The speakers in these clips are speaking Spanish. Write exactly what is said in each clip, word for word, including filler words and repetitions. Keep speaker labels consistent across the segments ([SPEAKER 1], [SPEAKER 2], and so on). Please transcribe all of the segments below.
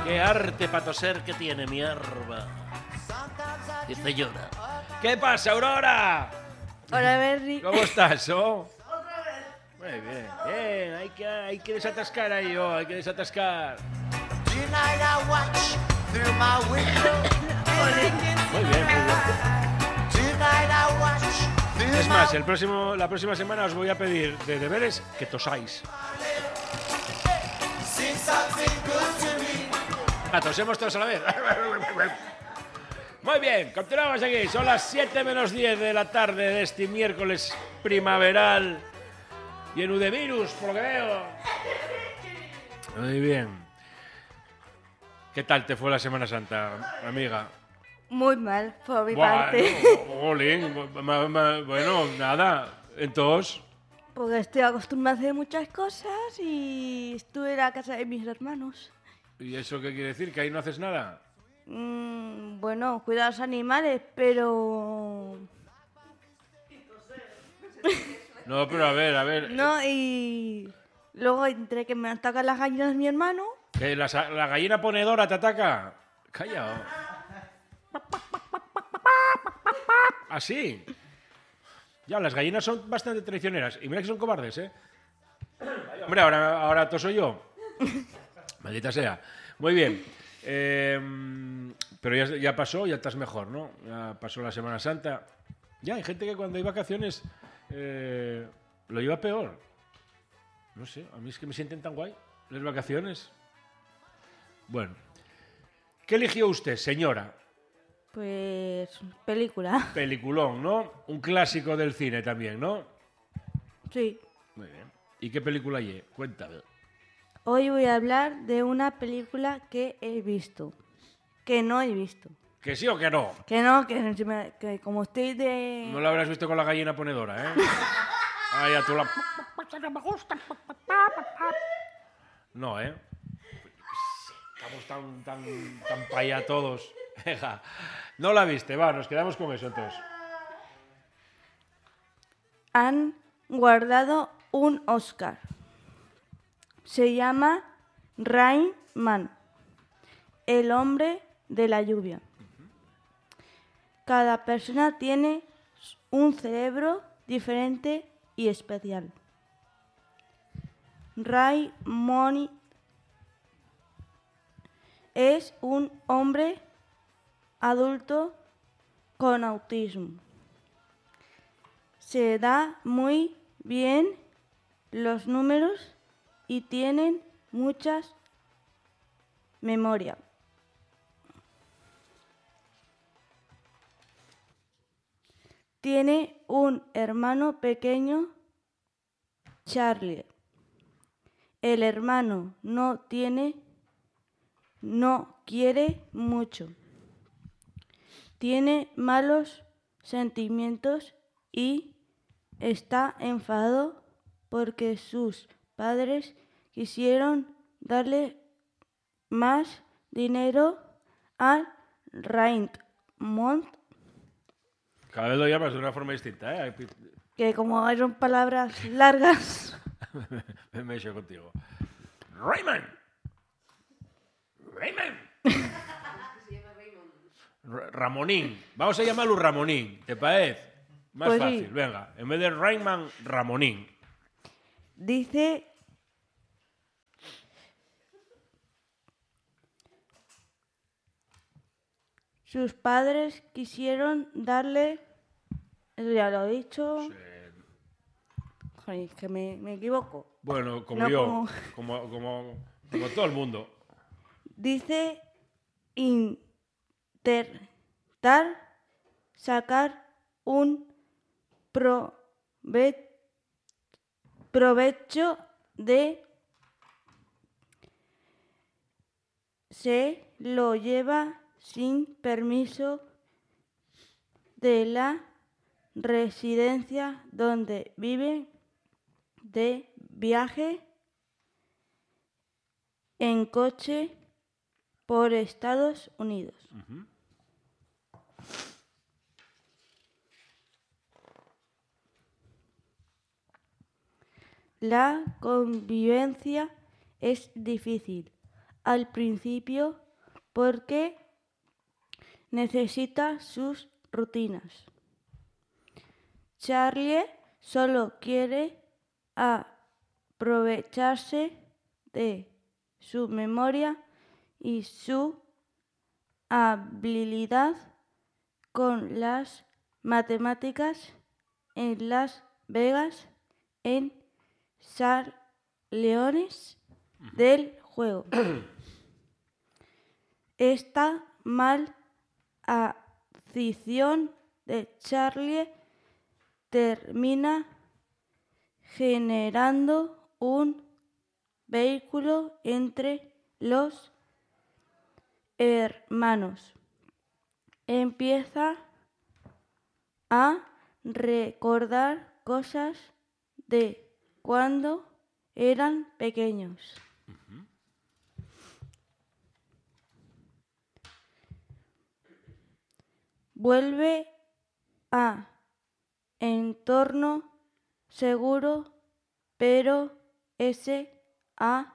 [SPEAKER 1] Qué arte para toser que tiene mi hierba. Dice llora. ¿Qué pasa, Aurora?
[SPEAKER 2] Hola, Berry.
[SPEAKER 1] ¿Cómo estás, oh? Otra vez. Muy bien, bien. Hay que, hay que desatascar ahí, oh. Hay que desatascar. Muy bien, muy bien. Es más, el próximo, la próxima semana os voy a pedir de deberes que tosáis. Ah, tosemos todos a la vez. Muy bien, continuamos aquí. Son las siete menos diez de la tarde de este miércoles primaveral. Lleno de virus, por lo que veo. Muy bien. ¿Qué tal te fue la Semana Santa, amiga?
[SPEAKER 2] Muy mal, por mi
[SPEAKER 1] Bueno,
[SPEAKER 2] parte.
[SPEAKER 1] jolín, ma- ma- bueno, nada. Entonces,
[SPEAKER 2] Porque estoy acostumbrada a hacer muchas cosas y estuve en la casa de mis hermanos.
[SPEAKER 1] ¿y eso qué quiere decir? ¿Que ahí no haces nada?
[SPEAKER 2] Mm, bueno, cuidar a los animales, pero...
[SPEAKER 1] No, pero a ver, a ver.
[SPEAKER 2] No, y... Luego, entre que me atacan las gallinas mi hermano...
[SPEAKER 1] ¿Que la, sa- la gallina ponedora te ataca? Calla. ¿Así? Ya, las gallinas son bastante traicioneras. Y mira que son cobardes, ¿eh? Hombre, ahora, ahora toso yo. Maldita sea. Muy bien. Eh, pero ya, ya pasó, ya estás mejor, ¿no? Ya pasó la Semana Santa. Ya, hay gente que cuando hay vacaciones eh, lo lleva peor. No sé, a mí es que me sienten tan guay las vacaciones. Bueno. ¿Qué eligió usted, señora?
[SPEAKER 2] Pues... película.
[SPEAKER 1] Peliculón, ¿no? Un clásico del cine también, ¿no?
[SPEAKER 2] Sí.
[SPEAKER 1] Muy bien. ¿Y qué película hay? Cuéntame.
[SPEAKER 2] Hoy voy a hablar de una película que he visto. Que no he visto.
[SPEAKER 1] ¿Que sí o que no?
[SPEAKER 2] Que no, que, se me- que como estoy de...
[SPEAKER 1] No la habrás visto con la gallina ponedora, ¿eh? Ay, a tu la... No, ¿eh? Estamos tan, tan, tan pa' allá todos. Venga. No la viste, va, nos quedamos con eso entonces.
[SPEAKER 2] Han guardado un Oscar. Se llama Rain Man, el hombre de la lluvia. Cada persona tiene un cerebro diferente y especial. Ray Moni es un hombre adulto con autismo. Se da muy bien los números y tienen muchas memoria. Tiene un hermano pequeño, Charlie. El hermano no tiene, no quiere mucho. Tiene malos sentimientos y está enfadado porque sus padres quisieron darle más dinero a Raymond,
[SPEAKER 1] Cada vez lo llamas de una forma distinta, ¿eh?
[SPEAKER 2] que como son palabras largas,
[SPEAKER 1] Me, me he hecho contigo. Raymond. Raymond. Ra- Ramonín. Vamos a llamarlo Ramonín, ¿te parece? Más
[SPEAKER 2] Pues sí.
[SPEAKER 1] fácil, venga. En vez de Raymond, Ramonín.
[SPEAKER 2] dice sus padres quisieron darle, eso ya lo he dicho, joder, es que me, me equivoco.
[SPEAKER 1] Bueno, como
[SPEAKER 2] No,
[SPEAKER 1] yo,
[SPEAKER 2] como-
[SPEAKER 1] como, como, como todo el mundo.
[SPEAKER 2] Dice intentar sacar un prove- provecho de se lo lleva sin permiso de la residencia donde vive de viaje en coche por Estados Unidos.
[SPEAKER 1] Uh-huh.
[SPEAKER 2] La convivencia es difícil. al principio porque necesita sus rutinas. Charlie solo quiere aprovecharse de su memoria y su habilidad con las matemáticas en Las Vegas en San Leones del juego. Esta mal afición de Charlie termina generando un vínculo entre los hermanos. Empieza a recordar cosas de cuando eran pequeños. Uh-huh. Vuelve a entorno seguro, pero ese ha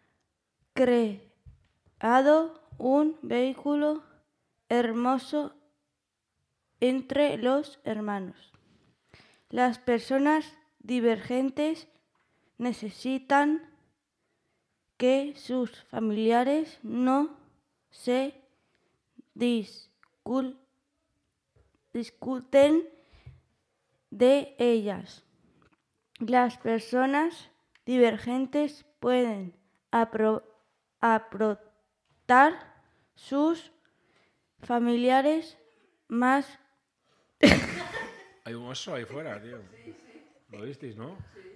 [SPEAKER 2] creado un vínculo hermoso entre los hermanos. Las personas divergentes necesitan que sus familiares no se discul- discuten de ellas. Las personas divergentes pueden apro- aportar sus familiares más.
[SPEAKER 1] Hay un oso ahí fuera, tío. Sí, sí. ¿Lo visteis, no? Sí.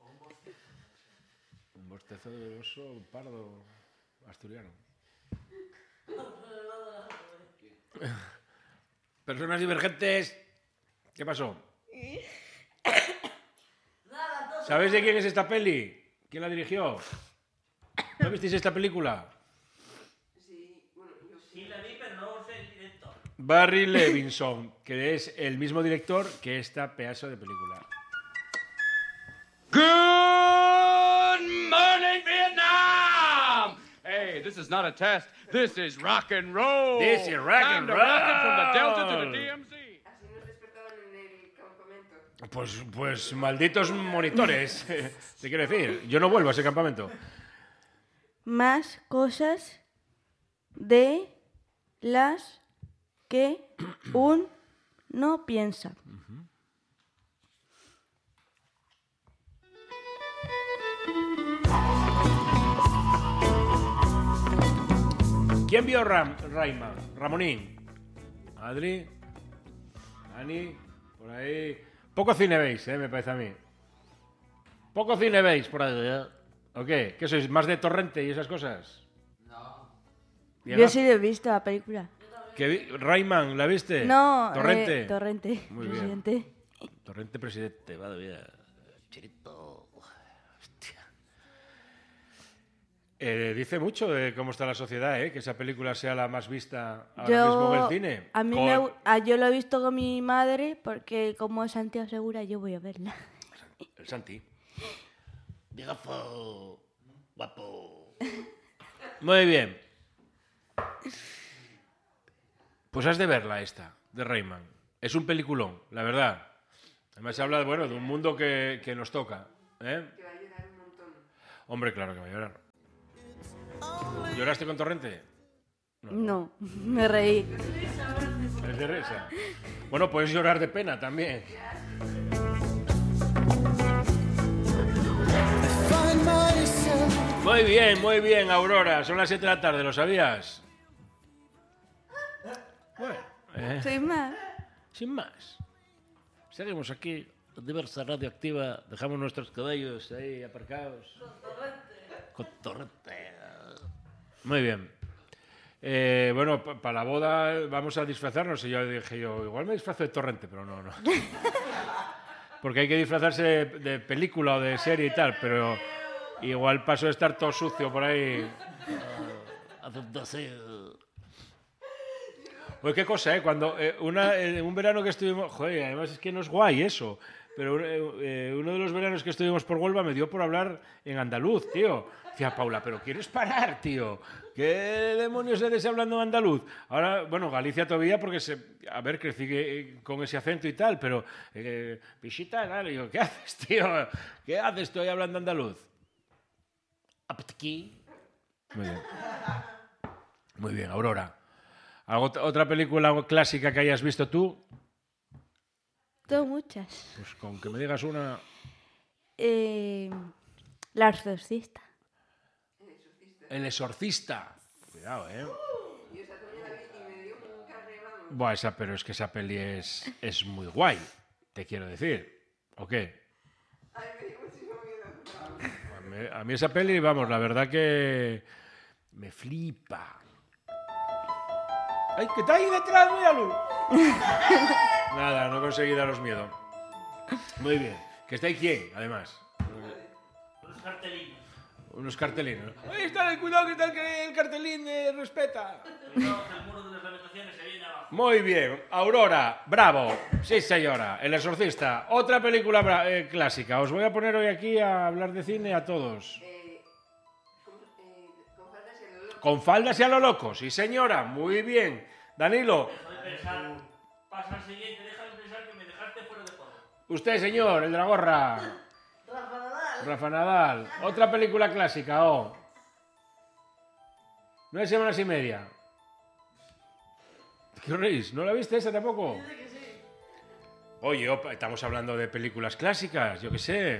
[SPEAKER 1] Un bostezo de oso pardo asturiano. Personas divergentes. ¿Qué pasó? ¿Sabéis de quién es esta peli? ¿Quién la dirigió? ¿No visteis esta película?
[SPEAKER 3] Sí, bueno, yo sí la vi, pero no sé el director.
[SPEAKER 1] Barry Levinson, que es el mismo director que esta pedazo de película.
[SPEAKER 4] Good morning, Vietnam! Hey, this is not a test. This is rock and roll.
[SPEAKER 1] This is rock
[SPEAKER 4] Time
[SPEAKER 1] and
[SPEAKER 4] to
[SPEAKER 1] roll.
[SPEAKER 4] rock it from the Delta to the D M Z.
[SPEAKER 3] Así nos despertaban en el campamento.
[SPEAKER 1] Pues, pues malditos monitores. ¿Te quiero decir? Yo no vuelvo a ese campamento.
[SPEAKER 2] Más cosas de las que un no piensa. Uh-huh.
[SPEAKER 1] ¿Quién vio Ram, Rayman? Ramonín. Adri. Ani. Por ahí. Poco cine veis, eh, me parece a mí. Poco cine veis por ahí, ¿eh? ¿O qué? ¿Qué sois? ¿Más de torrente y esas cosas?
[SPEAKER 3] No.
[SPEAKER 2] Yo sí he visto la película.
[SPEAKER 1] ¿Qué vi? ¿Rayman, la viste?
[SPEAKER 2] No,
[SPEAKER 1] Torrente.
[SPEAKER 2] Eh, torrente.
[SPEAKER 1] Muy
[SPEAKER 2] presidente.
[SPEAKER 1] Bien. Torrente presidente, madre mía. Chirito. Hostia. Eh, dice mucho de cómo está la sociedad, ¿eh? Que esa película sea la más vista ahora
[SPEAKER 2] yo,
[SPEAKER 1] mismo en el cine.
[SPEAKER 2] A mí
[SPEAKER 1] con...
[SPEAKER 2] me, a, yo lo he visto con mi madre porque como es Santiago Segura yo voy a verla.
[SPEAKER 1] El Santi. Viegazo. Guapo. Muy bien. Pues has de verla esta, de Rayman. Es un peliculón, la verdad. Además se habla, bueno, de un mundo que, que nos toca. ¿Eh?
[SPEAKER 3] Que va a llorar un montón.
[SPEAKER 1] Hombre, claro que va a llorar. ¿Lloraste con Torrente?
[SPEAKER 2] No, no me reí.
[SPEAKER 1] Es de risa. Bueno, puedes llorar de pena también. Muy bien, muy bien, Aurora. Son las siete de la tarde, ¿lo sabías? Bueno, eh.
[SPEAKER 2] Sin más.
[SPEAKER 1] Sin más. Seguimos aquí en Diversa Radioactiva. Dejamos nuestros caballos ahí aparcados. Con Torrente. Con Torrente. Muy bien. Eh, bueno, para pa la boda vamos a disfrazarnos. Y yo dije yo, igual me disfrazo de Torrente, pero no, no. Porque hay que disfrazarse de, de película o de serie y tal, pero igual paso de estar todo sucio por ahí. Uh, haciendo así. Pues qué cosa, ¿eh? Cuando eh, una, eh, un verano que estuvimos... Joder, además es que no es guay eso. pero eh, uno de los veranos que estuvimos por Huelva me dio por hablar en andaluz, tío. Decía, Paula, ¿pero quieres parar, tío? ¿Qué demonios eres hablando en andaluz? Ahora, bueno, Galicia todavía porque, se, a ver, crecí con ese acento y tal, pero, eh, pichita, nada, digo, ¿qué haces, tío? ¿Qué haces? Estoy hablando andaluz. Aptiki. Muy bien. Muy bien, Aurora. ¿Algo, otra película clásica que hayas visto tú?
[SPEAKER 2] Tengo muchas.
[SPEAKER 1] Pues con que me digas una...
[SPEAKER 2] Eh, La Exorcista.
[SPEAKER 1] El Exorcista. Cuidado, ¿eh?
[SPEAKER 3] Yo esa también la vi y me dio un carré, vamos.
[SPEAKER 1] Buah, esa, pero es que esa peli es, es muy guay, te quiero decir. ¿O qué?
[SPEAKER 3] Ay, me dio muchísimo miedo.
[SPEAKER 1] A mí, a mí esa peli, vamos, la verdad que me flipa. ¡Ay, que está ahí detrás, míralo! Nada, no conseguí daros miedo. Muy bien. ¿Que está ahí quién, además?
[SPEAKER 5] Unos cartelinos.
[SPEAKER 1] Unos cartelinos. ¡Ahí está el cuidado que está el, el cartelín de respeta!
[SPEAKER 5] Cuidado que el muro de las lamentaciones se viene abajo.
[SPEAKER 1] Muy bien. Aurora, bravo. Sí, señora. El Exorcista. Otra película bra- eh, clásica. Os voy a poner hoy aquí a hablar de cine a todos.
[SPEAKER 3] Eh, con, eh, con faldas y a lo loco.
[SPEAKER 1] Con faldas y a lo loco. Sí, señora. Muy bien. Danilo.
[SPEAKER 5] Dejo de pensar. Pasa al siguiente, deja de pensar que me dejaste fuera de juego.
[SPEAKER 1] Usted, señor, el de la gorra.
[SPEAKER 3] Rafa Nadal.
[SPEAKER 1] Rafa Nadal. Otra película clásica, oh. Nueve semanas y media. ¿Qué os reís? ¿No la viste esa tampoco? Oye, opa, estamos hablando de películas clásicas, yo qué sé.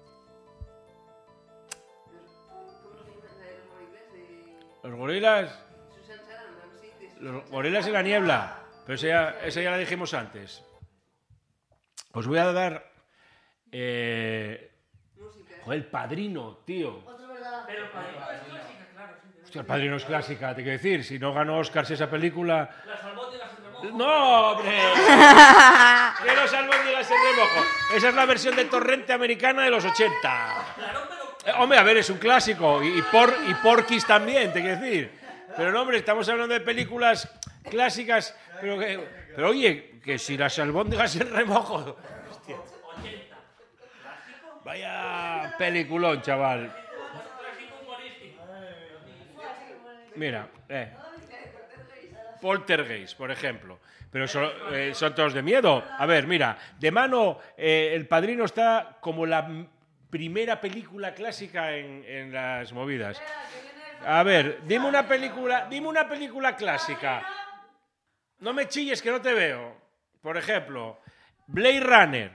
[SPEAKER 3] ¿Cómo se llama la de los gorilas? De
[SPEAKER 1] Los gorilas.
[SPEAKER 3] Susan Sarandon, sí. De Susan
[SPEAKER 1] Los gorilas en la niebla. Pero esa ya, esa ya la dijimos antes. Os voy a dar. Eh,
[SPEAKER 3] música.
[SPEAKER 1] joder, El Padrino, tío.
[SPEAKER 5] Pero para mí es clásica, claro. Sí,
[SPEAKER 1] Hostia, El Padrino es clásica, te quiero decir. Si no ganó Oscars esa película.
[SPEAKER 5] las albóndigas en remojo.
[SPEAKER 1] ¡No, hombre! ¡Que los albóndigas en remojo! Esa es la versión de Torrente americana de los ochenta.
[SPEAKER 5] Claro, pero.
[SPEAKER 1] Eh, hombre, a ver, es un clásico. Y, y, por, y Porky's también, te quiero decir. Pero no, hombre, estamos hablando de películas clásicas. Pero, que, pero oye, que si las albóndigas en remojo. Hostia.
[SPEAKER 5] ochenta. Clásico.
[SPEAKER 1] Vaya peliculón, chaval.
[SPEAKER 5] Clásico humorístico.
[SPEAKER 1] Mira, eh. Poltergeist, por ejemplo. Pero son, eh, son todos de miedo. A ver, mira, de mano, eh, El Padrino está como la m- primera película clásica en, en las movidas. A ver, dime una película, dime una película clásica. No me chilles que no te veo. Por ejemplo, Blade Runner,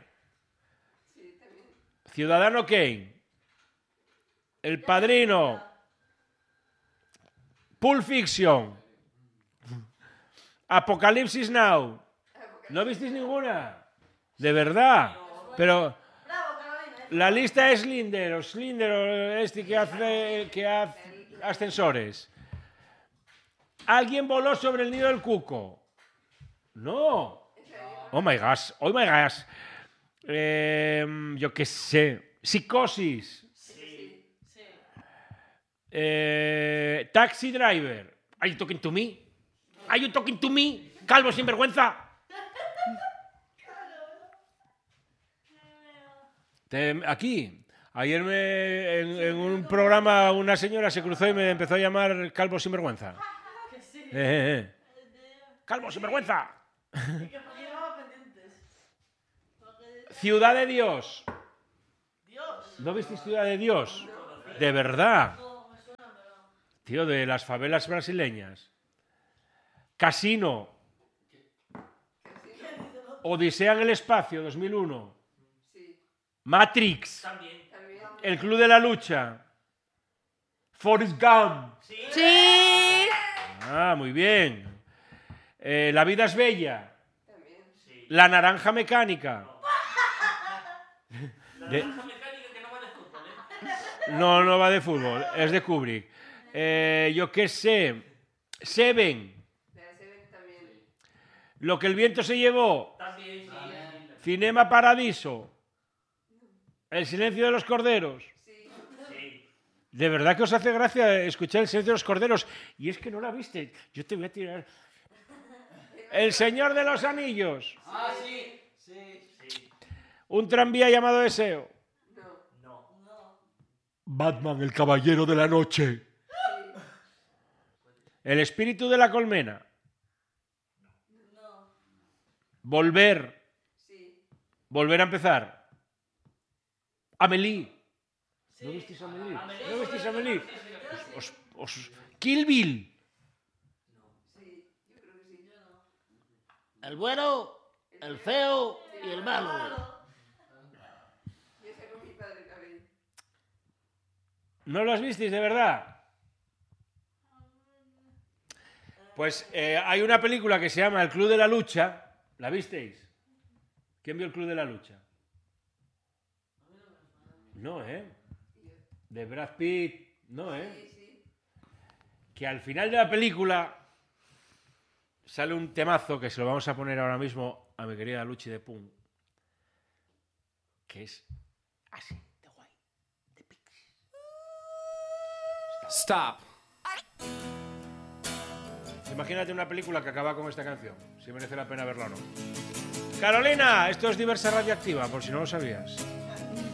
[SPEAKER 1] Ciudadano Kane, El Padrino, Pulp Fiction, Apocalipsis Now. ¿No visteis ninguna? De verdad. Pero la lista es Slinder, o Slinder, o este que hace, que hace ascensores. ¿Alguien voló sobre el nido del cuco? No. Oh my gosh, oh my gosh. Eh, yo qué sé. Psicosis. Eh, Taxi Driver. Are you talking to me? Are you talking to me? Calvo sinvergüenza. Te- aquí. Ayer me, en, en un programa una señora se cruzó y me empezó a llamar Calvo sinvergüenza. Eh, eh, eh. Calvo sinvergüenza. Ciudad de Dios. ¿No visteis Ciudad de Dios? De verdad. Tío, de las favelas brasileñas. Casino. Odisea en el espacio, dos mil uno. Matrix.
[SPEAKER 5] También.
[SPEAKER 1] El Club de la Lucha. Forrest Gump.
[SPEAKER 2] Sí.
[SPEAKER 1] Ah, muy bien. Eh, La vida es bella. La naranja mecánica.
[SPEAKER 5] La
[SPEAKER 1] De-
[SPEAKER 5] naranja mecánica que no va de fútbol, ¿eh?
[SPEAKER 1] No, no va de fútbol, es de Kubrick. Eh, yo qué sé. Seven.
[SPEAKER 3] De la Seven también.
[SPEAKER 1] Lo que el viento se llevó.
[SPEAKER 5] También, sí.
[SPEAKER 1] Cinema Paradiso. El silencio de los corderos.
[SPEAKER 5] Sí.
[SPEAKER 1] De verdad que os hace gracia escuchar El silencio de los corderos. Y es que no la viste. Yo te voy a tirar. El Señor de los Anillos.
[SPEAKER 6] Ah, sí, sí, sí.
[SPEAKER 1] Un tranvía llamado Deseo. Batman, el caballero de la noche. El espíritu de la colmena. Volver. Volver a empezar. Amelie. ¿No visteis Amelie? ¿No visteis Amelie? Os, os, os... Kill Bill.
[SPEAKER 6] El bueno, el feo y el malo.
[SPEAKER 1] ¿No las visteis de verdad? Pues eh, hay una película que se llama El Club de la Lucha. ¿La visteis? ¿Quién vio El Club de la Lucha? No, ¿eh? De Brad Pitt. No, ¿eh? Que al final de la película sale un temazo que se lo vamos a poner ahora mismo a mi querida Luchi de Pum. Que es así.
[SPEAKER 7] Stop.
[SPEAKER 1] Imagínate una película que acaba con esta canción, si merece la pena verla o no. Carolina, esto es Diversa Radioactiva, por si no lo sabías.